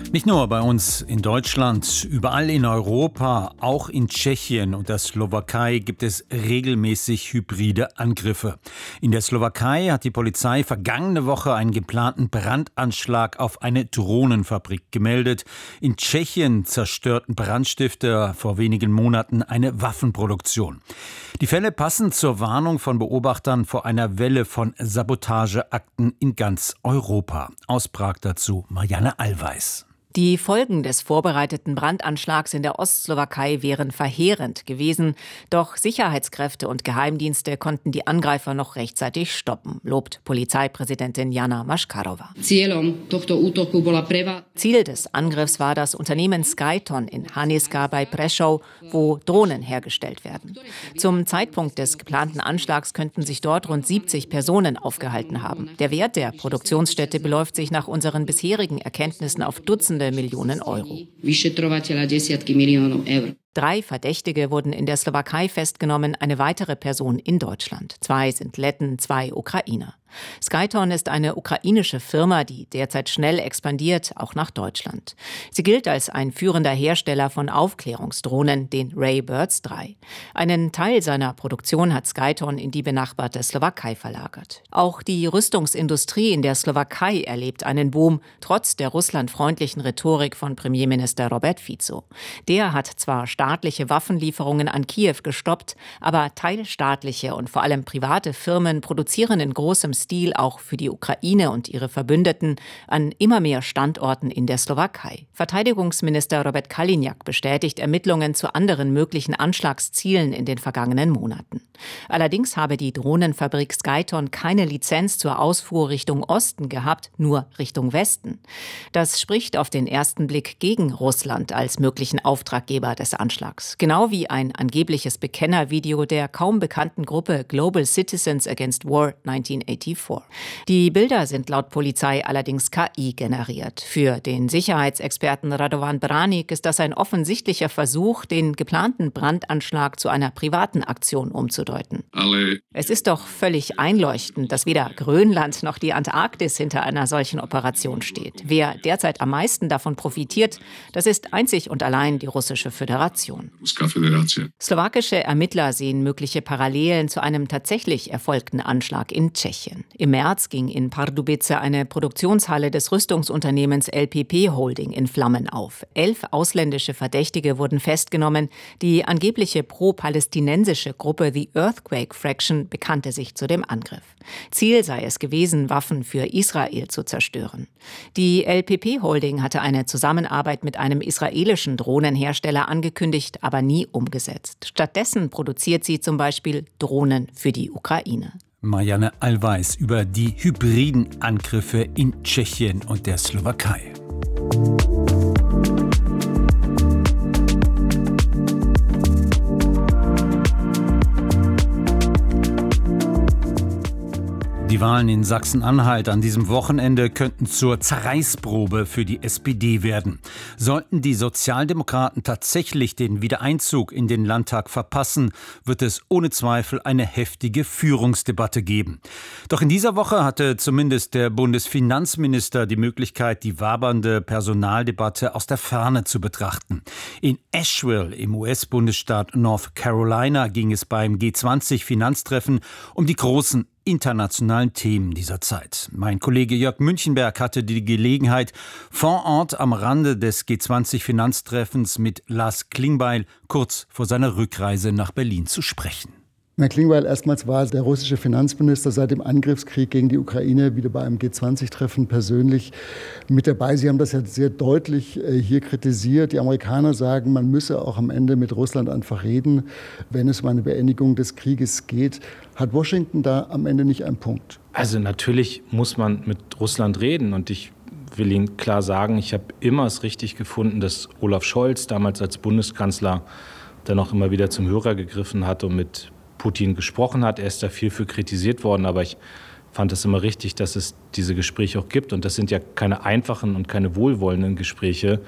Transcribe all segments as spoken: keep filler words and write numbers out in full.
Nicht nur bei uns in Deutschland, überall in Europa, auch in Tschechien und der Slowakei gibt es regelmäßig hybride Angriffe. In der Slowakei hat die Polizei vergangene Woche einen geplanten Brandanschlag auf eine Drohnenfabrik gemeldet. In Tschechien zerstörten Brandstifter vor wenigen Monaten eine Waffenproduktion. Die Fälle passen zur Warnung von Beobachtern vor einer Welle von Sabotageakten in ganz Europa. Aus Prag dazu Marianne Allweis. Die Folgen des vorbereiteten Brandanschlags in der Ostslowakei wären verheerend gewesen. Doch Sicherheitskräfte und Geheimdienste konnten die Angreifer noch rechtzeitig stoppen, lobt Polizeipräsidentin Jana Maškarová. Ziel des Angriffs war das Unternehmen Skyton in Haniska bei Prešov, wo Drohnen hergestellt werden. Zum Zeitpunkt des geplanten Anschlags könnten sich dort rund siebzig Personen aufgehalten haben. Der Wert der Produktionsstätte beläuft sich nach unseren bisherigen Erkenntnissen auf Dutzende Millionen Euro. Drei Verdächtige wurden in der Slowakei festgenommen, eine weitere Person in Deutschland. Zwei sind Letten, zwei Ukrainer. Skyton ist eine ukrainische Firma, die derzeit schnell expandiert, auch nach Deutschland. Sie gilt als ein führender Hersteller von Aufklärungsdrohnen, den Raybirds drei. Einen Teil seiner Produktion hat Skyton in die benachbarte Slowakei verlagert. Auch die Rüstungsindustrie in der Slowakei erlebt einen Boom, trotz der russlandfreundlichen Rhetorik von Premierminister Robert Fico. Der hat zwar staatliche Waffenlieferungen an Kiew gestoppt, aber teilstaatliche und vor allem private Firmen produzieren in großem Stil auch für die Ukraine und ihre Verbündeten an immer mehr Standorten in der Slowakei. Verteidigungsminister Robert Kaliňák bestätigt Ermittlungen zu anderen möglichen Anschlagszielen in den vergangenen Monaten. Allerdings habe die Drohnenfabrik Skyton keine Lizenz zur Ausfuhr Richtung Osten gehabt, nur Richtung Westen. Das spricht auf den ersten Blick gegen Russland als möglichen Auftraggeber des Anschlags. Genau wie ein angebliches Bekennervideo der kaum bekannten Gruppe Global Citizens Against War neunzehnhundertvierundachtzig. Die Bilder sind laut Polizei allerdings K I generiert. Für den Sicherheitsexperten Radovan Branik ist das ein offensichtlicher Versuch, den geplanten Brandanschlag zu einer privaten Aktion umzudeuten. Alle. Es ist doch völlig einleuchtend, dass weder Grönland noch die Antarktis hinter einer solchen Operation steht. Wer derzeit am meisten davon profitiert, das ist einzig und allein die Russische Föderation. Slowakische Ermittler sehen mögliche Parallelen zu einem tatsächlich erfolgten Anschlag in Tschechien. Im März ging in Pardubice eine Produktionshalle des Rüstungsunternehmens L P P Holding in Flammen auf. Elf ausländische Verdächtige wurden festgenommen. Die angebliche pro-palästinensische Gruppe The Earthquake Fraction bekannte sich zu dem Angriff. Ziel sei es gewesen, Waffen für Israel zu zerstören. Die L P P Holding hatte eine Zusammenarbeit mit einem israelischen Drohnenhersteller angekündigt, aber nie umgesetzt. Stattdessen produziert sie zum Beispiel Drohnen für die Ukraine. Marianne Allweis über die hybriden Angriffe in Tschechien und der Slowakei. Die Wahlen in Sachsen-Anhalt an diesem Wochenende könnten zur Zerreißprobe für die S P D werden. Sollten die Sozialdemokraten tatsächlich den Wiedereinzug in den Landtag verpassen, wird es ohne Zweifel eine heftige Führungsdebatte geben. Doch in dieser Woche hatte zumindest der Bundesfinanzminister die Möglichkeit, die wabernde Personaldebatte aus der Ferne zu betrachten. In Asheville im U S-Bundesstaat North Carolina ging es beim G zwanzig Finanztreffen um die großen internationalen Themen dieser Zeit. Mein Kollege Jörg Münchenberg hatte die Gelegenheit, vor Ort am Rande des G zwanzig Finanztreffens mit Lars Klingbeil kurz vor seiner Rückreise nach Berlin zu sprechen. Herr Klingbeil, erstmals war der russische Finanzminister seit dem Angriffskrieg gegen die Ukraine wieder bei einem G zwanzig Treffen persönlich mit dabei. Sie haben das ja sehr deutlich hier kritisiert. Die Amerikaner sagen, man müsse auch am Ende mit Russland einfach reden, wenn es um eine Beendigung des Krieges geht. Hat Washington da am Ende nicht einen Punkt? Also natürlich muss man mit Russland reden und ich will Ihnen klar sagen, ich habe immer es richtig gefunden, dass Olaf Scholz damals als Bundeskanzler dann auch immer wieder zum Hörer gegriffen hat und mit Putin gesprochen hat. Er ist da viel für kritisiert worden, aber ich fand es immer richtig, dass es diese Gespräche auch gibt. Und das sind ja keine einfachen und keine wohlwollenden Gespräche.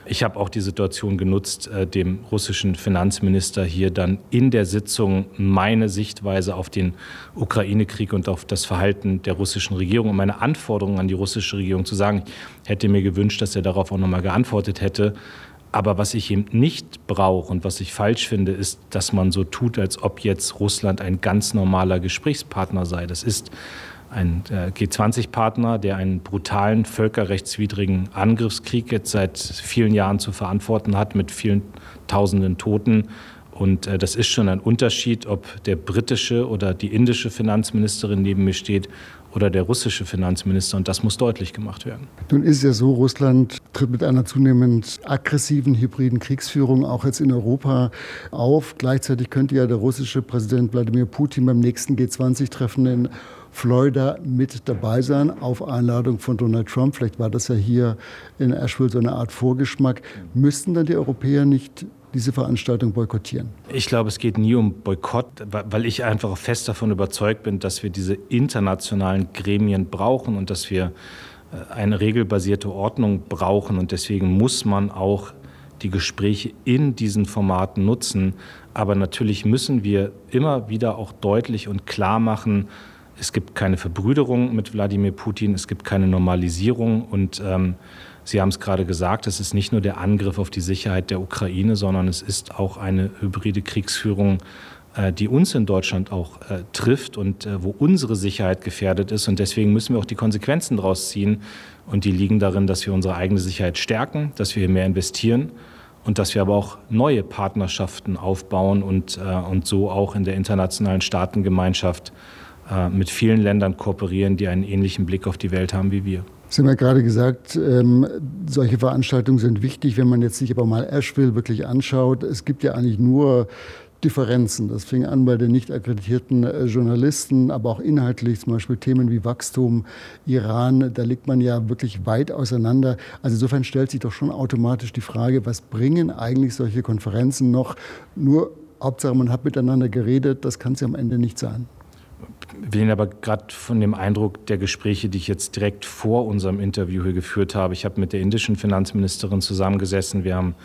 Ich habe auch die Situation genutzt, dem russischen Finanzminister hier dann in der Sitzung meine Sichtweise auf den Ukraine-Krieg und auf das Verhalten der russischen Regierung und meine Anforderungen an die russische Regierung zu sagen. Ich hätte mir gewünscht, dass er darauf auch noch mal geantwortet hätte. Aber was ich eben nicht brauche und was ich falsch finde, ist, dass man so tut, als ob jetzt Russland ein ganz normaler Gesprächspartner sei. Das ist ein G zwanzig Partner, der einen brutalen, völkerrechtswidrigen Angriffskrieg jetzt seit vielen Jahren zu verantworten hat, mit vielen tausenden Toten. Und das ist schon ein Unterschied, ob der britische oder die indische Finanzministerin neben mir steht oder der russische Finanzminister. Und das muss deutlich gemacht werden. Nun ist es ja so, Russland tritt mit einer zunehmend aggressiven, hybriden Kriegsführung auch jetzt in Europa auf. Gleichzeitig könnte ja der russische Präsident Wladimir Putin beim nächsten G zwanzig Treffen in Florida mit dabei sein, auf Einladung von Donald Trump. Vielleicht war das ja hier in Asheville so eine Art Vorgeschmack. Müssten dann die Europäer nicht diese Veranstaltung boykottieren? Ich glaube, es geht nie um Boykott, weil ich einfach fest davon überzeugt bin, dass wir diese internationalen Gremien brauchen und dass wir eine regelbasierte Ordnung brauchen. Und deswegen muss man auch die Gespräche in diesen Formaten nutzen. Aber natürlich müssen wir immer wieder auch deutlich und klar machen, es gibt keine Verbrüderung mit Wladimir Putin, es gibt keine Normalisierung. Und ähm, Sie haben es gerade gesagt, es ist nicht nur der Angriff auf die Sicherheit der Ukraine, sondern es ist auch eine hybride Kriegsführung, äh, die uns in Deutschland auch äh, trifft und äh, wo unsere Sicherheit gefährdet ist. Und deswegen müssen wir auch die Konsequenzen daraus ziehen. Und die liegen darin, dass wir unsere eigene Sicherheit stärken, dass wir hier mehr investieren und dass wir aber auch neue Partnerschaften aufbauen und, äh, und so auch in der internationalen Staatengemeinschaft mit vielen Ländern kooperieren, die einen ähnlichen Blick auf die Welt haben wie wir. Sie haben ja gerade gesagt, ähm, solche Veranstaltungen sind wichtig, wenn man jetzt sich aber mal Asheville wirklich anschaut. Es gibt ja eigentlich nur Differenzen. Das fing an bei den nicht akkreditierten äh, Journalisten, aber auch inhaltlich, zum Beispiel Themen wie Wachstum, Iran, da liegt man ja wirklich weit auseinander. Also insofern stellt sich doch schon automatisch die Frage, was bringen eigentlich solche Konferenzen noch? Nur Hauptsache, man hat miteinander geredet, das kann es ja am Ende nicht sein. Ich will Ihnen aber gerade von dem Eindruck der Gespräche, die ich jetzt direkt vor unserem Interview hier geführt habe. Ich habe mit der indischen Finanzministerin zusammengesessen. Wir haben,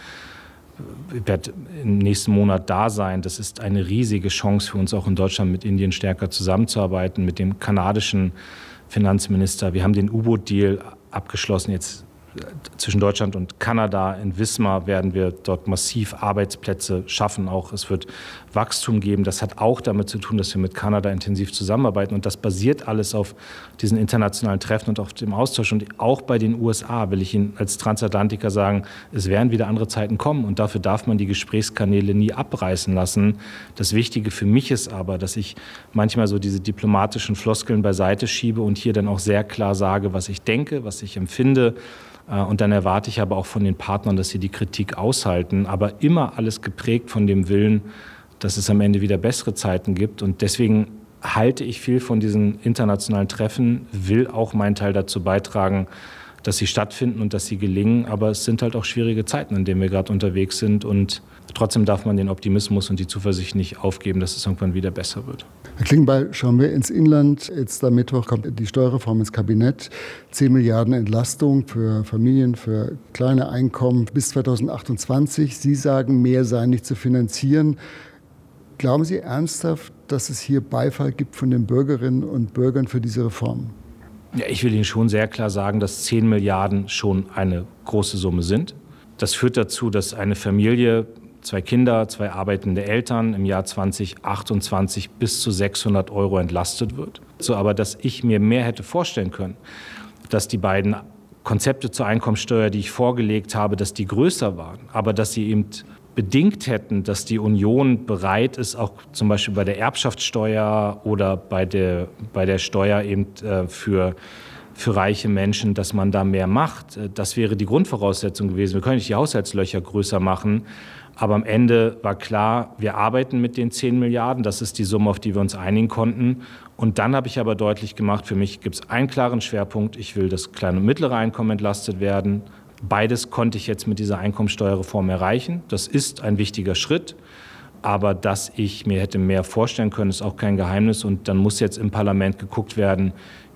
ich werde im nächsten Monat da sein. Das ist eine riesige Chance für uns, auch in Deutschland mit Indien stärker zusammenzuarbeiten, mit dem kanadischen Finanzminister. Wir haben den U-Boot-Deal abgeschlossen jetzt zwischen Deutschland und Kanada. In Wismar werden wir dort massiv Arbeitsplätze schaffen. Auch es wird Wachstum geben. Das hat auch damit zu tun, dass wir mit Kanada intensiv zusammenarbeiten. Und das basiert alles auf diesen internationalen Treffen und auf dem Austausch. Und auch bei den U S A will ich Ihnen als Transatlantiker sagen, es werden wieder andere Zeiten kommen. Und dafür darf man die Gesprächskanäle nie abreißen lassen. Das Wichtige für mich ist aber, dass ich manchmal so diese diplomatischen Floskeln beiseite schiebe und hier dann auch sehr klar sage, was ich denke, was ich empfinde. Und dann erwarte ich aber auch von den Partnern, dass sie die Kritik aushalten, aber immer alles geprägt von dem Willen, dass es am Ende wieder bessere Zeiten gibt. Und deswegen halte ich viel von diesen internationalen Treffen, will auch meinen Teil dazu beitragen, dass sie stattfinden und dass sie gelingen. Aber es sind halt auch schwierige Zeiten, in denen wir gerade unterwegs sind. Und trotzdem darf man den Optimismus und die Zuversicht nicht aufgeben, dass es irgendwann wieder besser wird. Herr Klingbeil, schauen wir ins Inland. Jetzt am Mittwoch kommt die Steuerreform ins Kabinett. zehn Milliarden Entlastung für Familien, für kleine Einkommen bis zweitausendachtundzwanzig. Sie sagen, mehr sei nicht zu finanzieren. Glauben Sie ernsthaft, dass es hier Beifall gibt von den Bürgerinnen und Bürgern für diese Reform? Ja, ich will Ihnen schon sehr klar sagen, dass zehn Milliarden schon eine große Summe sind. Das führt dazu, dass eine Familie, zwei Kinder, zwei arbeitende Eltern im Jahr zweitausendachtundzwanzig bis zu sechshundert Euro entlastet wird. So, aber dass ich mir mehr hätte vorstellen können, dass die beiden Konzepte zur Einkommensteuer, die ich vorgelegt habe, dass die größer waren, aber dass sie eben bedingt hätten, dass die Union bereit ist, auch zum Beispiel bei der Erbschaftssteuer oder bei der, bei der Steuer eben äh, für für reiche Menschen, dass man da mehr macht. Das wäre die Grundvoraussetzung gewesen. Wir können nicht die Haushaltslöcher größer machen, aber am Ende war klar, wir arbeiten mit den zehn Milliarden. Das ist die Summe, auf die wir uns einigen konnten. Und dann habe ich aber deutlich gemacht, für mich gibt es einen klaren Schwerpunkt. Ich will, dass kleine und mittlere Einkommen entlastet werden. Beides konnte ich jetzt mit dieser Einkommensteuerreform erreichen. Das ist ein wichtiger Schritt. Aber dass ich mir hätte mehr vorstellen können, ist auch kein Geheimnis. Und dann muss jetzt im Parlament geguckt werden,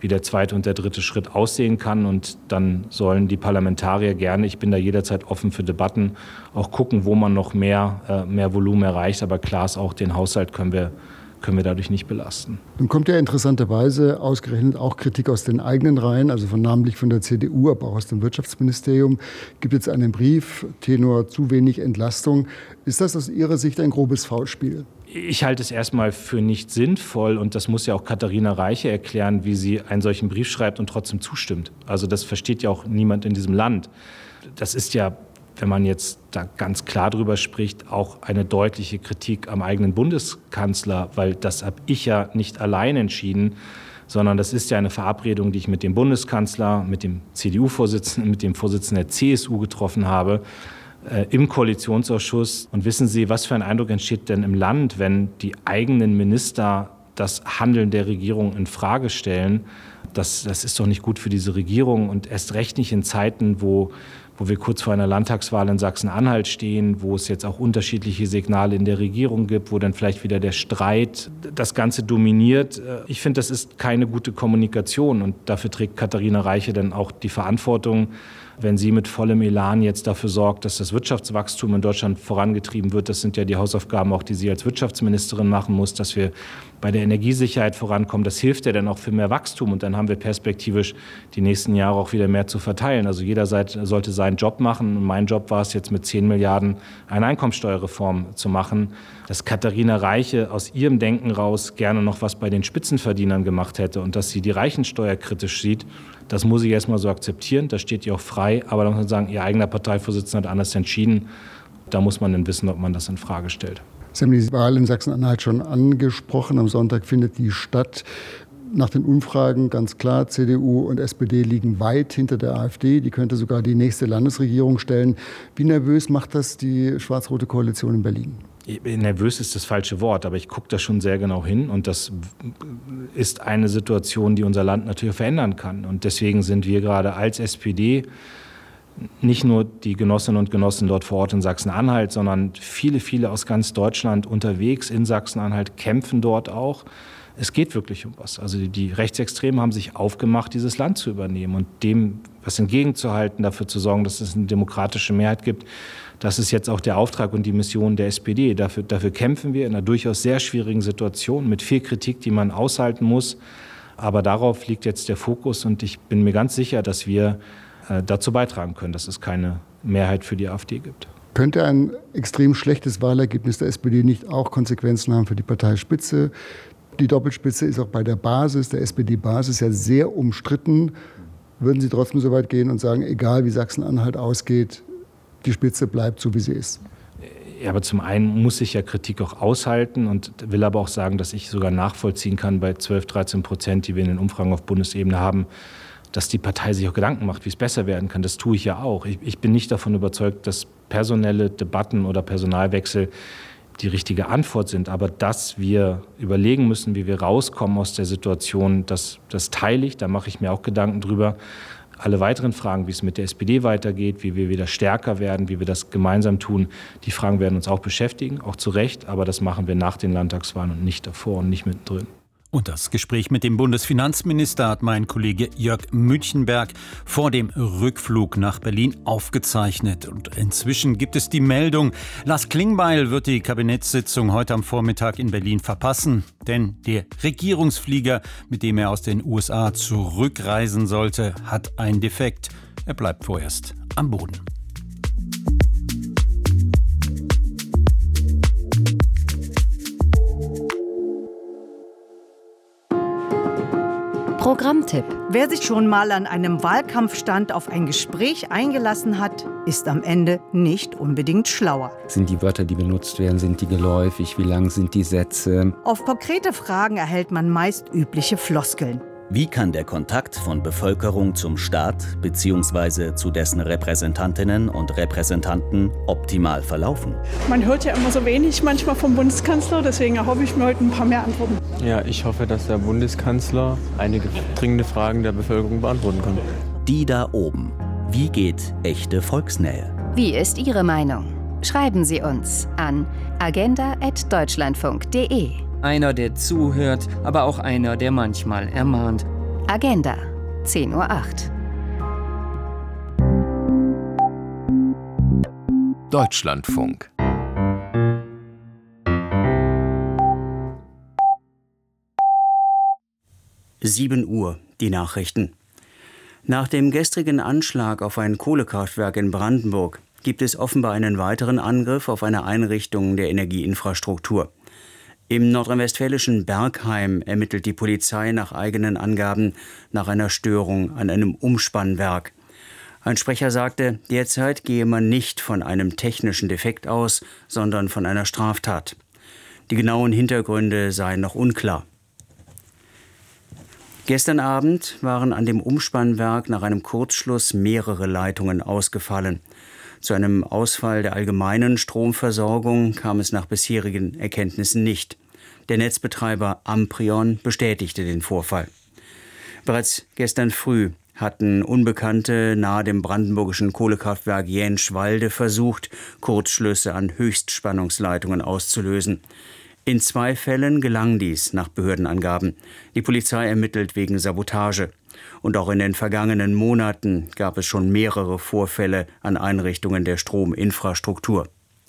wie der zweite und der dritte Schritt aussehen kann. Und dann sollen die Parlamentarier gerne, ich bin da jederzeit offen für Debatten, auch gucken, wo man noch mehr, mehr Volumen erreicht. Aber klar ist auch, den Haushalt können wir, können wir dadurch nicht belasten. Nun kommt ja interessanterweise ausgerechnet auch Kritik aus den eigenen Reihen, also von namentlich von der C D U, aber auch aus dem Wirtschaftsministerium. Gibt jetzt einen Brief, Tenor zu wenig Entlastung. Ist das aus Ihrer Sicht ein grobes Foulspiel? Ich halte es erstmal für nicht sinnvoll und das muss ja auch Katharina Reiche erklären, wie sie einen solchen Brief schreibt und trotzdem zustimmt. Also das versteht ja auch niemand in diesem Land. Das ist ja, wenn man jetzt da ganz klar drüber spricht, auch eine deutliche Kritik am eigenen Bundeskanzler, weil das habe ich ja nicht allein entschieden, sondern das ist ja eine Verabredung, die ich mit dem Bundeskanzler, mit dem C D U-Vorsitzenden, mit dem Vorsitzenden der C S U getroffen habe, im Koalitionsausschuss. Und wissen Sie, was für ein Eindruck entsteht denn im Land, wenn die eigenen Minister das Handeln der Regierung in Frage stellen? Das, das ist doch nicht gut für diese Regierung und erst recht nicht in Zeiten, wo, wo wir kurz vor einer Landtagswahl in Sachsen-Anhalt stehen, wo es jetzt auch unterschiedliche Signale in der Regierung gibt, wo dann vielleicht wieder der Streit das Ganze dominiert. Ich finde, das ist keine gute Kommunikation und dafür trägt Katharina Reiche dann auch die Verantwortung, wenn sie mit vollem Elan jetzt dafür sorgt, dass das Wirtschaftswachstum in Deutschland vorangetrieben wird. Das sind ja die Hausaufgaben auch, die sie als Wirtschaftsministerin machen muss, dass wir bei der Energiesicherheit vorankommen. Das hilft ja dann auch für mehr Wachstum und dann haben wir perspektivisch die nächsten Jahre auch wieder mehr zu verteilen. Also jeder sollte seinen Job machen und mein Job war es jetzt mit zehn Milliarden eine Einkommensteuerreform zu machen. Dass Katharina Reiche aus ihrem Denken raus gerne noch was bei den Spitzenverdienern gemacht hätte und dass sie die Reichensteuer kritisch sieht, das muss ich erst mal so akzeptieren, das steht ihr auch frei. Aber da muss man sagen, ihr eigener Parteivorsitzender hat anders entschieden. Da muss man dann wissen, ob man das in Frage stellt. Sie haben die Wahl in Sachsen-Anhalt schon angesprochen. Am Sonntag findet die statt. Nach den Umfragen ganz klar, C D U und S P D liegen weit hinter der AfD. Die könnte sogar die nächste Landesregierung stellen. Wie nervös macht das die schwarz-rote Koalition in Berlin? Nervös ist das falsche Wort, aber ich gucke da schon sehr genau hin. Und das ist eine Situation, die unser Land natürlich verändern kann. Und deswegen sind wir gerade als S P D nicht nur die Genossinnen und Genossen dort vor Ort in Sachsen-Anhalt, sondern viele, viele aus ganz Deutschland unterwegs in Sachsen-Anhalt, kämpfen dort auch. Es geht wirklich um was. Also die Rechtsextremen haben sich aufgemacht, dieses Land zu übernehmen und dem was entgegenzuhalten, dafür zu sorgen, dass es eine demokratische Mehrheit gibt. Das ist jetzt auch der Auftrag und die Mission der S P D. Dafür, dafür kämpfen wir in einer durchaus sehr schwierigen Situation mit viel Kritik, die man aushalten muss. Aber darauf liegt jetzt der Fokus und ich bin mir ganz sicher, dass wir äh, dazu beitragen können, dass es keine Mehrheit für die AfD gibt. Könnte ein extrem schlechtes Wahlergebnis der S P D nicht auch Konsequenzen haben für die Parteispitze? Die Doppelspitze ist auch bei der Basis, der S P D-Basis, ja sehr umstritten. Würden Sie trotzdem so weit gehen und sagen, egal wie Sachsen-Anhalt ausgeht, die Spitze bleibt so, wie sie ist? Ja, aber zum einen muss ich ja Kritik auch aushalten und will aber auch sagen, dass ich sogar nachvollziehen kann bei zwölf, dreizehn Prozent, die wir in den Umfragen auf Bundesebene haben, dass die Partei sich auch Gedanken macht, wie es besser werden kann. Das tue ich ja auch. Ich, ich bin nicht davon überzeugt, dass personelle Debatten oder Personalwechsel die richtige Antwort sind. Aber dass wir überlegen müssen, wie wir rauskommen aus der Situation, das, das teile ich. Da mache ich mir auch Gedanken drüber. Alle weiteren Fragen, wie es mit der S P D weitergeht, wie wir wieder stärker werden, wie wir das gemeinsam tun, die Fragen werden uns auch beschäftigen, auch zu Recht. Aber das machen wir nach den Landtagswahlen und nicht davor und nicht mittendrin. Und das Gespräch mit dem Bundesfinanzminister hat mein Kollege Jörg Münchenberg vor dem Rückflug nach Berlin aufgezeichnet. Und inzwischen gibt es die Meldung, Lars Klingbeil wird die Kabinettssitzung heute am Vormittag in Berlin verpassen. Denn der Regierungsflieger, mit dem er aus den U S A zurückreisen sollte, hat einen Defekt. Er bleibt vorerst am Boden. Programmtipp. Wer sich schon mal an einem Wahlkampfstand auf ein Gespräch eingelassen hat, ist am Ende nicht unbedingt schlauer. Sind die Wörter, die benutzt werden, sind die geläufig? Wie lang sind die Sätze? Auf konkrete Fragen erhält man meist übliche Floskeln. Wie kann der Kontakt von Bevölkerung zum Staat bzw. zu dessen Repräsentantinnen und Repräsentanten optimal verlaufen? Man hört ja immer so wenig manchmal vom Bundeskanzler, deswegen erhoffe ich mir heute ein paar mehr Antworten. Ja, ich hoffe, dass der Bundeskanzler einige dringende Fragen der Bevölkerung beantworten kann. Die da oben. Wie geht echte Volksnähe? Wie ist Ihre Meinung? Schreiben Sie uns an agenda at deutschlandfunk punkt de. Einer, der zuhört, aber auch einer, der manchmal ermahnt. Agenda, zehn Uhr acht. Deutschlandfunk. sieben Uhr, die Nachrichten. Nach dem gestrigen Anschlag auf ein Kohlekraftwerk in Brandenburg gibt es offenbar einen weiteren Angriff auf eine Einrichtung der Energieinfrastruktur. Im nordrhein-westfälischen Bergheim ermittelt die Polizei nach eigenen Angaben nach einer Störung an einem Umspannwerk. Ein Sprecher sagte, derzeit gehe man nicht von einem technischen Defekt aus, sondern von einer Straftat. Die genauen Hintergründe seien noch unklar. Gestern Abend waren an dem Umspannwerk nach einem Kurzschluss mehrere Leitungen ausgefallen. Zu einem Ausfall der allgemeinen Stromversorgung kam es nach bisherigen Erkenntnissen nicht. Der Netzbetreiber Amprion bestätigte den Vorfall. Bereits gestern früh hatten Unbekannte nahe dem brandenburgischen Kohlekraftwerk Jänschwalde versucht, Kurzschlüsse an Höchstspannungsleitungen auszulösen. In zwei Fällen gelang dies nach Behördenangaben. Die Polizei ermittelt wegen Sabotage. Und auch in den vergangenen Monaten gab es schon mehrere Vorfälle an Einrichtungen der Strominfrastruktur.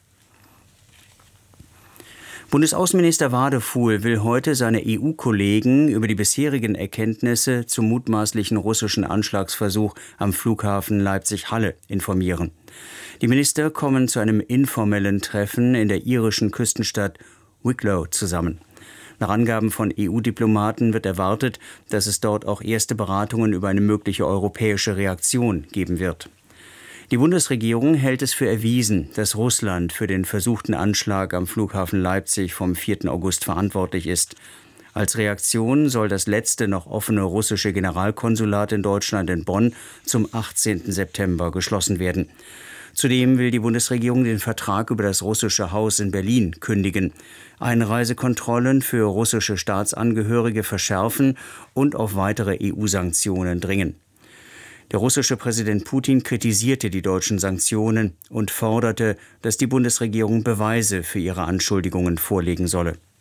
Bundesaußenminister Wadefuhl will heute seine E U-Kollegen über die bisherigen Erkenntnisse zum mutmaßlichen russischen Anschlagsversuch am Flughafen Leipzig-Halle informieren. Die Minister kommen zu einem informellen Treffen in der irischen Küstenstadt Wicklow zusammen. Nach Angaben von E U-Diplomaten wird erwartet, dass es dort auch erste Beratungen über eine mögliche europäische Reaktion geben wird. Die Bundesregierung hält es für erwiesen, dass Russland für den versuchten Anschlag am Flughafen Leipzig vom vierten August verantwortlich ist. Als Reaktion soll das letzte noch offene russische Generalkonsulat in Deutschland in Bonn zum achtzehnten September geschlossen werden. Zudem will die Bundesregierung den Vertrag über das russische Haus in Berlin kündigen, Einreisekontrollen für russische Staatsangehörige verschärfen und auf weitere E U-Sanktionen dringen. Der russische Präsident Putin kritisierte die deutschen Sanktionen und forderte, dass die Bundesregierung Beweise für ihre Anschuldigungen vorlegen solle.